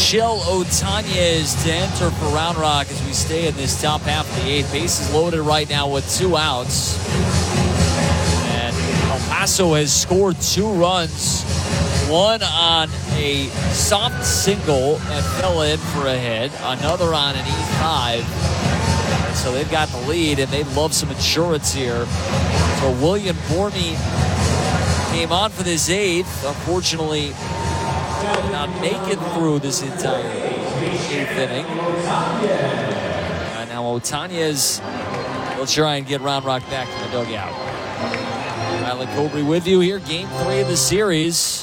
Michelle Otanez to enter for Round Rock as we stay in this top half of the eighth. Bases loaded right now with 2 outs. And El Paso has scored 2 runs. One on a soft single that fell in for a hit. Another on an E5. And so they've got the lead, and they'd love some insurance here. So William Bormy came on for this 8th. Unfortunately, did not make it through this entire 8th inning. And now Otanez will try and get Round Rock back in the dugout. Kylan Cobry with you here. Game 3 of the series.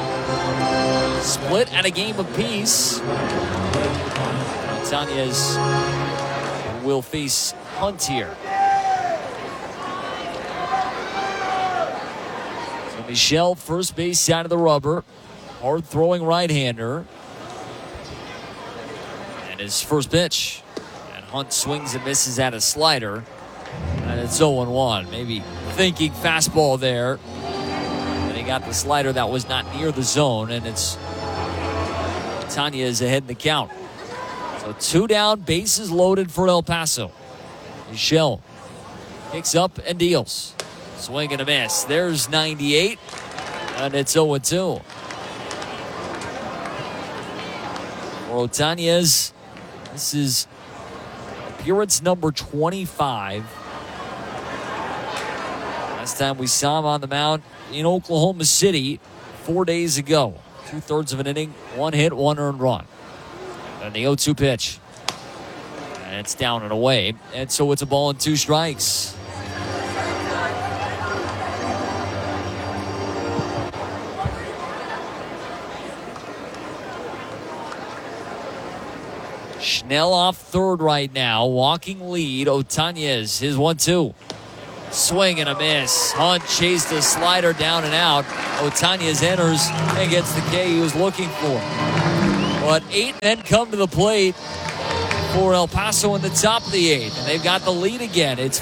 Split at a game apiece. Otanez will face Hunt here. So Michelle, first base side of the rubber. Hard throwing right-hander. And his first pitch. And Hunt swings and misses at a slider. And it's 0-1. Maybe thinking fastball there. And he got the slider that was not near the zone. And it's Tanya is ahead in the count. So 2 down, bases loaded for El Paso. Michelle picks up and deals. Swing and a miss. There's 98. And it's 0-2. For Otanez, this is appearance number 25. Last time we saw him on the mound in Oklahoma City 4 days ago. 2/3 of an inning, 1 hit, 1 earned run. And the 0-2 pitch. And it's down and away. And so it's a ball and 2 strikes. Schnell off third right now. Walking lead. Otanez, his 1-2. Swing and a miss. Hunt chased a slider down and out. Otanez enters and gets the K he was looking for. But 8 men come to the plate for El Paso in the top of the 8th. And they've got the lead again. It's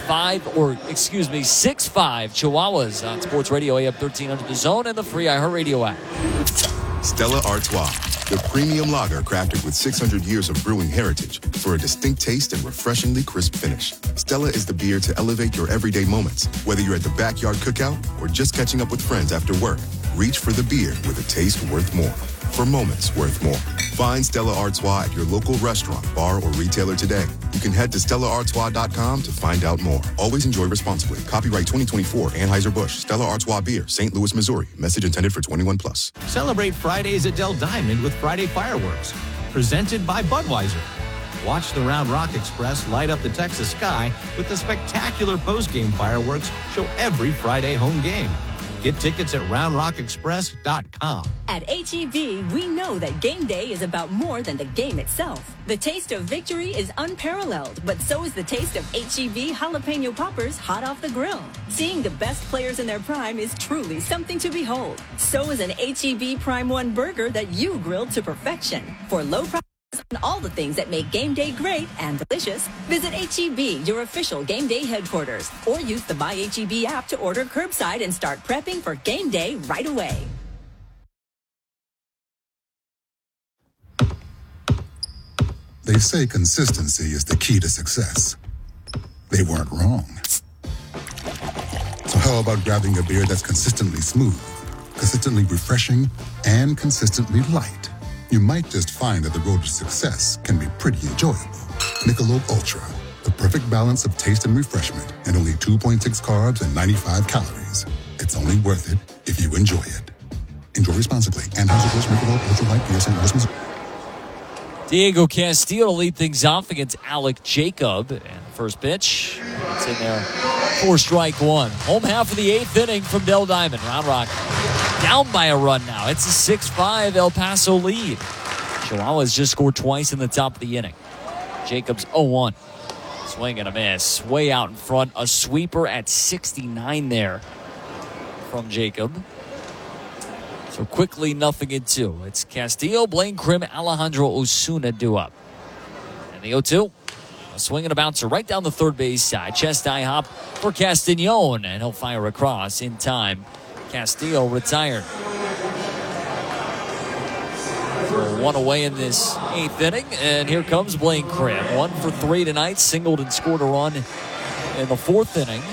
6-5 Chihuahuas on Sports Radio AM 1300 The Zone and the free iHeartRadio app. Stella Artois, the premium lager crafted with 600 years of brewing heritage for a distinct taste and refreshingly crisp finish. Stella is the beer to elevate your everyday moments. Whether you're at the backyard cookout or just catching up with friends after work, reach for the beer with a taste worth more. For moments worth more. Find Stella Artois at your local restaurant, bar, or retailer today. You can head to StellaArtois.com to find out more. Always enjoy responsibly. Copyright 2024 Anheuser-Busch. Stella Artois Beer, St. Louis, Missouri. Message intended for 21+. Celebrate Fridays at Del Diamond with Friday Fireworks. Presented by Budweiser. Watch the Round Rock Express light up the Texas sky with the spectacular post-game fireworks show every Friday home game. Get tickets at RoundRockExpress.com. At H-E-B, we know that game day is about more than the game itself. The taste of victory is unparalleled, but so is the taste of H-E-B jalapeno poppers hot off the grill. Seeing the best players in their prime is truly something to behold. So is an H-E-B Prime 1 burger that you grilled to perfection. For low price on all the things that make game day great and delicious, visit H-E-B, your official game day headquarters, or use the My H-E-B app to order curbside and start prepping for game day right away. They say consistency is the key to success. They weren't wrong. So how about grabbing a beer that's consistently smooth, consistently refreshing, and consistently light? You might just find that the road to success can be pretty enjoyable. Michelob Ultra, the perfect balance of taste and refreshment, and only 2.6 carbs and 95 calories. It's only worth it if you enjoy it. Enjoy responsibly. Anheuser-Busch Michelob Ultra Light Beer, St. Louis, Missouri. Diego Castillo to lead things off against Alec Jacob. And the first pitch, it's in there. 4-1. Home half of the 8th inning from Del Diamond. Round Rock down by a run now. It's a 6-5 El Paso lead. Chihuahuas just scored twice in the top of the inning. Jacobs 0-1. Swing and a miss. Way out in front. A sweeper at 69 there from Jacob. So quickly, 0-2. It's Castillo, Blaine Krim, Alejandro Osuna due up. And the 0-2. A swing and a bouncer right down the third base side. Chest high hop for Castañon. And he'll fire across in time. Castillo retired. For one away in this 8th inning, and here comes Blaine Crim. 1 for 3 tonight, singled and scored a run in the 4th inning.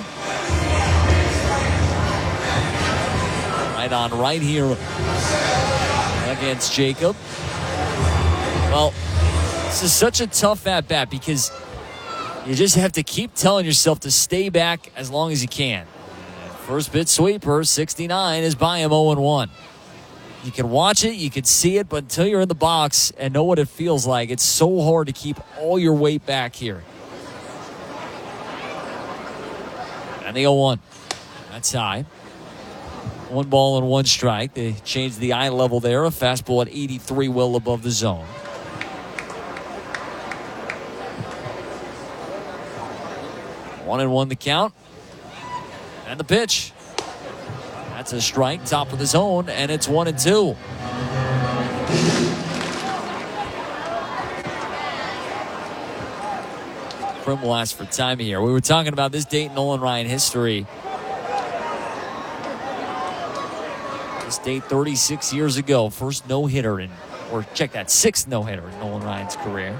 Right on right here against Jacob. Well, this is such a tough at-bat because you just have to keep telling yourself to stay back as long as you can. First pitch sweeper, 69, is by him 0-1. You can watch it, you can see it, but until you're in the box and know what it feels like, it's so hard to keep all your weight back here. And the 0-1. That's high. 1 ball and 1 strike. They changed the eye level there. A fastball at 83 well above the zone. 1-1 the count. And the pitch. That's a strike, top of the zone, and it's 1-2. Crim will ask for time here. We were talking about this date in Nolan Ryan history. This date 36 years ago. First no-hitter in, or check that, 6th no-hitter in Nolan Ryan's career.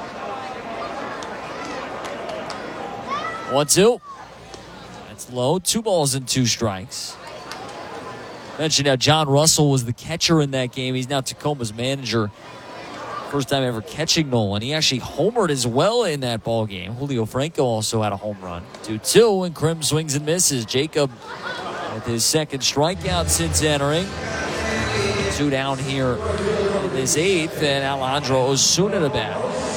1-2. That's low. 2 balls and 2 strikes. Mentioned how John Russell was the catcher in that game. He's now Tacoma's manager. First time ever catching Nolan. He actually homered as well in that ball game. Julio Franco also had a home run. 2-2, and Crim swings and misses. Jacob with his 2nd strikeout since entering. 2 down here in this 8th, and Alejandro Osuna to bat.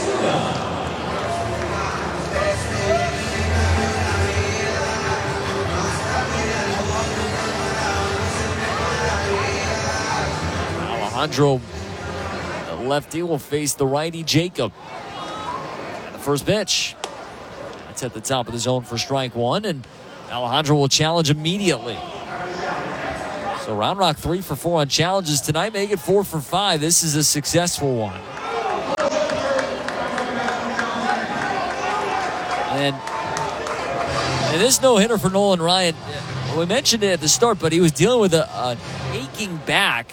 Alejandro, the lefty, will face the righty Jacob. And the first pitch. That's at the top of the zone for strike 1, and Alejandro will challenge immediately. So Round Rock 3 for 4 on challenges tonight, make it 4 for 5. This is a successful one. And this no-hitter for Nolan Ryan, we mentioned it at the start, but he was dealing with an aching back.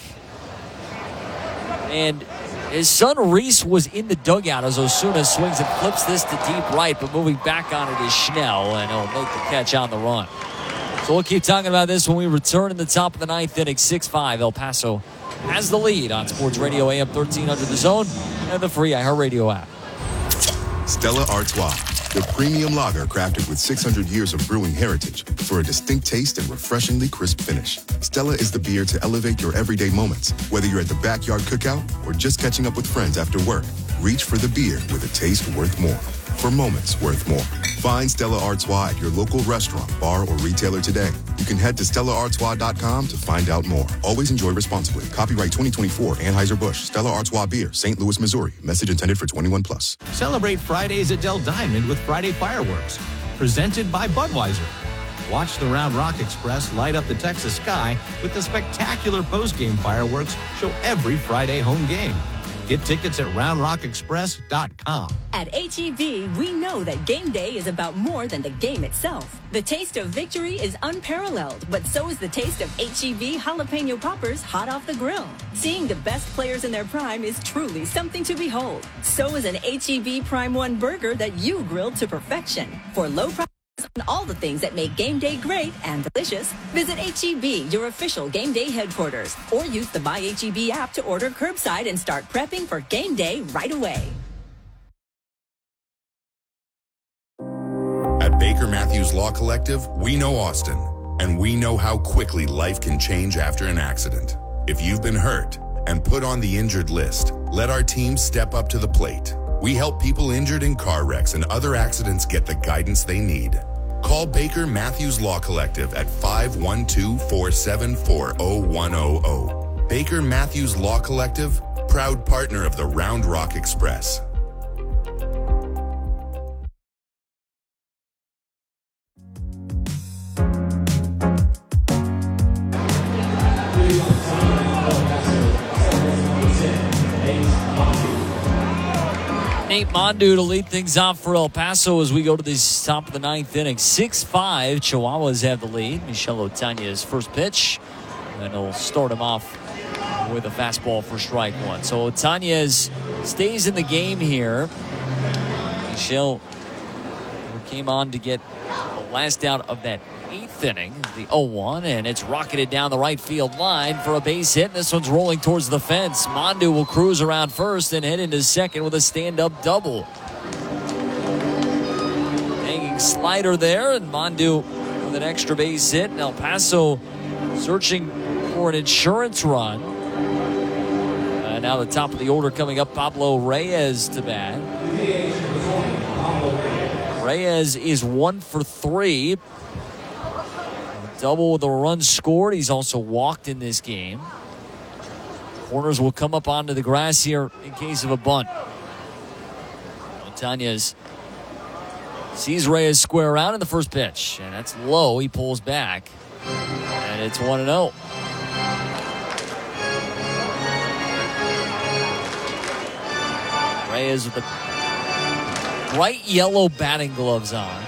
And his son Reese was in the dugout as Osuna swings and flips this to deep right, but moving back on it is Schnell, and he'll make the catch on the run. So we'll keep talking about this when we return in the top of the 9th inning. 6-5, El Paso has the lead on Sports Radio AM 1300 The Zone and the free iHeartRadio app. Stella Artois, the premium lager crafted with 600 years of brewing heritage for a distinct taste and refreshingly crisp finish. Stella is the beer to elevate your everyday moments. Whether you're at the backyard cookout or just catching up with friends after work, reach for the beer with a taste worth more. For moments worth more. Find Stella Artois at your local restaurant, bar, or retailer today. You can head to StellaArtois.com to find out more. Always enjoy responsibly. Copyright 2024 Anheuser-Busch. Stella Artois Beer, St. Louis, Missouri. Message intended for 21+. Celebrate Fridays at Del Diamond with Friday Fireworks, presented by Budweiser. Watch the Round Rock Express light up the Texas sky with the spectacular post-game fireworks show every Friday home game. Get tickets at RoundRockExpress.com. At H-E-B, we know that game day is about more than the game itself. The taste of victory is unparalleled, but so is the taste of H-E-B jalapeno poppers hot off the grill. Seeing the best players in their prime is truly something to behold. So is an H-E-B Prime 1 burger that you grilled to perfection. For low price on all the things that make game day great and delicious, visit H-E-B, your official game day headquarters, or use the My H-E-B app to order curbside and start prepping for game day right away. At Baker Matthews Law Collective, we know Austin, and we know how quickly life can change after an accident. If you've been hurt and put on the injured list, let our team step up to the plate. We help people injured in car wrecks and other accidents get the guidance they need. Call Baker Matthews Law Collective at 512-474-0100. Baker Matthews Law Collective, proud partner of the Round Rock Express. Nate Mondu to lead things off for El Paso as we go to this top of the 9th inning. 6-5, Chihuahuas have the lead. Michel Otaña's first pitch, and he'll start him off with a fastball for strike one. So Otañez stays in the game here. Michel came on to get the last out of that 8th inning, the 0-1, and it's rocketed down the right field line for a base hit. This one's rolling towards the fence. Mondu will cruise around first and head into second with a stand-up double. Hanging slider there, and Mondu with an extra base hit. And El Paso searching for an insurance run. Now the top of the order coming up, Pablo Reyes to bat. Reyes is 1 for 3. Double with a run scored. He's also walked in this game. Corners will come up onto the grass here in case of a bunt. Otañez sees Reyes square around in the first pitch, and that's low. He pulls back, and it's 1-0. Reyes with the bright yellow batting gloves on.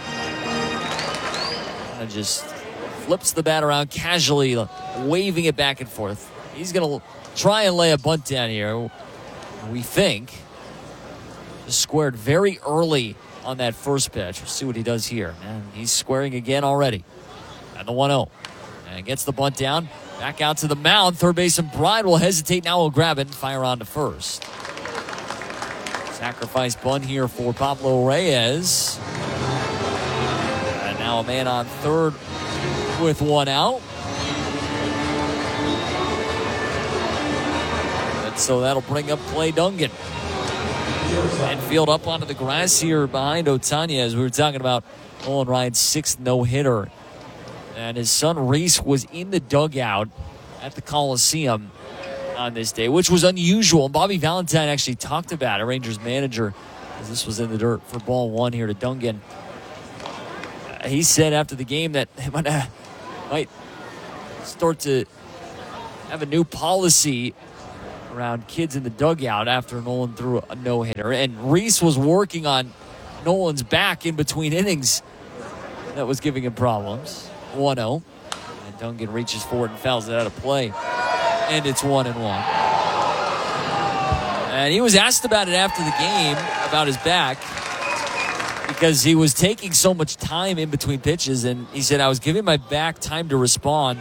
And just flips the bat around casually, waving it back and forth. He's going to try and lay a bunt down here, we think. Just squared very early on that first pitch. We'll see what he does here. And he's squaring again already. And the 1-0. And gets the bunt down. Back out to the mound. Third baseman Bride will hesitate. Now will grab it and fire on to first. Sacrifice bunt here for Pablo Reyes. And now a man on third with 1 out. And so that'll bring up Clay Dungan. Infield up onto the grass here behind Otañez. We were talking about Nolan Ryan's 6th no-hitter. And his son Reese was in the dugout at the Coliseum on this day, which was unusual. Bobby Valentine actually talked about it, Rangers manager, as this was in the dirt for ball 1 here to Dungan. He said after the game that they might start to have a new policy around kids in the dugout after Nolan threw a no-hitter. And Reese was working on Nolan's back in between innings. That was giving him problems. 1-0. And Dungan reaches forward and fouls it out of play. And it's 1-1. And he was asked about it after the game, about his back, because he was taking so much time in between pitches. And he said, I was giving my back time to respond.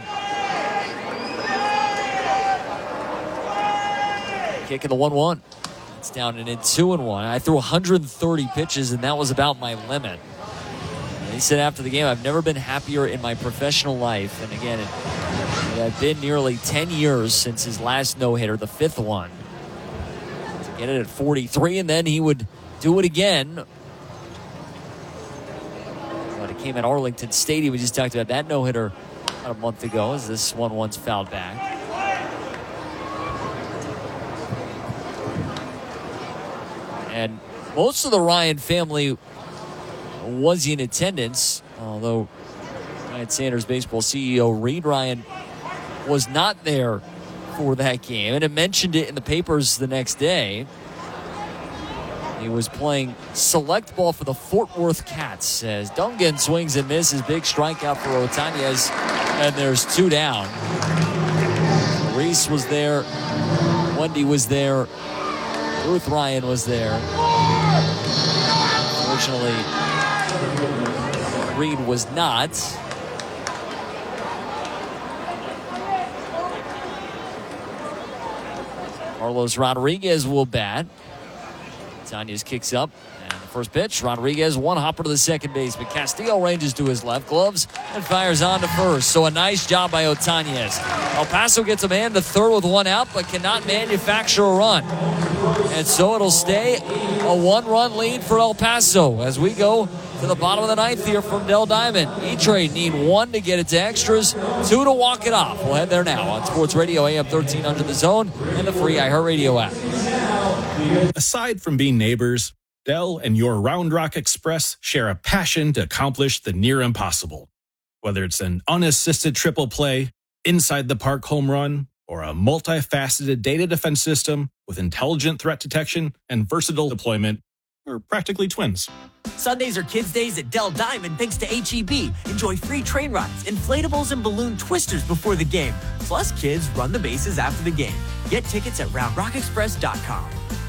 Kicking the 1-1. It's down and in 2-1. I threw 130 pitches, and that was about my limit. And he said after the game, I've never been happier in my professional life. And again, it had been nearly 10 years since his last no-hitter, the 5th one. To get it at 43, and then he would do it again. But it came at Arlington Stadium. We just talked about that no-hitter about a month ago, as this 1-1's fouled back. And most of the Ryan family was in attendance, although Ryan Sanders baseball CEO Reed Ryan was not there for that game. And it mentioned it in the papers the next day. He was playing select ball for the Fort Worth Cats as Dungan swings and misses. Big strikeout for Otañez, and there's 2 down. Reese was there. Wendy was there. Ruth Ryan was there. Unfortunately, Reed was not. Carlos Rodriguez will bat. Otañez kicks up. And the first pitch, Rodriguez, one hopper to the second baseman. Castillo ranges to his left, gloves, and fires on to first. So a nice job by Otañez. El Paso gets a man to third with 1 out, but cannot manufacture a run. And so it'll stay a 1-run lead for El Paso as we go to the bottom of the 9th here from Dell Diamond. E-Trade need 1 to get it to extras, 2 to walk it off. We'll head there now on Sports Radio AM 1300 The Zone and the free iHeartRadio app. Aside from being neighbors, Dell and your Round Rock Express share a passion to accomplish the near impossible. Whether it's an unassisted triple play, inside the park home run, or a multifaceted data defense system with intelligent threat detection and versatile deployment, or practically twins. Sundays are kids' days at Dell Diamond thanks to H-E-B. Enjoy free train rides, inflatables, and balloon twisters before the game. Plus, kids run the bases after the game. Get tickets at RoundRockExpress.com.